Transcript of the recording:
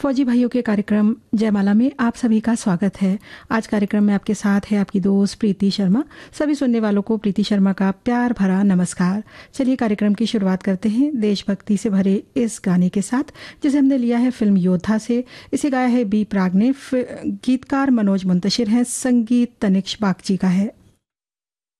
फौजी भाइयों के कार्यक्रम जयमाला में आप सभी का स्वागत है। आज कार्यक्रम में आपके साथ है आपकी दोस्त प्रीति शर्मा। सभी सुनने वालों को प्रीति शर्मा का प्यार भरा नमस्कार। चलिए कार्यक्रम की शुरुआत करते हैं देशभक्ति से भरे इस गाने के साथ, जिसे हमने लिया है फिल्म योद्धा से। इसे गाया है बी प्राग ने, गीतकार मनोज मुंतशिर हैं, संगीत तनिष्क बागची का है।